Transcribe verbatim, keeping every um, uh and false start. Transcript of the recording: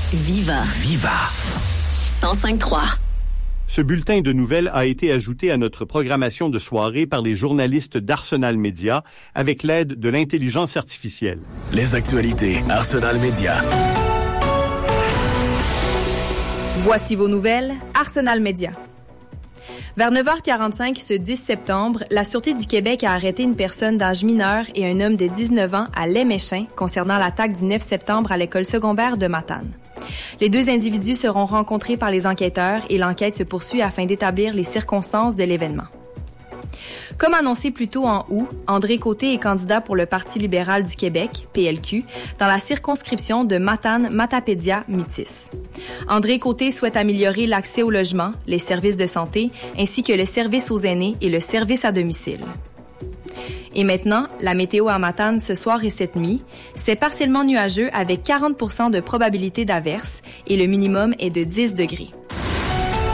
Viva. Viva. cent cinq trois. Ce bulletin de nouvelles a été ajouté à notre programmation de soirée par les journalistes d'Arsenal Média avec l'aide de l'intelligence artificielle. Les actualités Arsenal Média. Voici vos nouvelles, Arsenal Média. Vers neuf heures quarante-cinq ce dix septembre, la Sûreté du Québec a arrêté une personne d'âge mineur et un homme de dix-neuf ans à Léméchin concernant l'attaque du neuf septembre à l'école secondaire de Matane. Les deux individus seront rencontrés par les enquêteurs et l'enquête se poursuit afin d'établir les circonstances de l'événement. Comme annoncé plus tôt en août, André Côté est candidat pour le Parti libéral du Québec, P L Q, dans la circonscription de Matane-Matapédia-Métis. André Côté souhaite améliorer l'accès au logement, les services de santé, ainsi que le service aux aînés et le service à domicile. Et maintenant, la météo à Matane ce soir et cette nuit, c'est partiellement nuageux avec quarante pour cent de probabilité d'averse et le minimum est de dix degrés.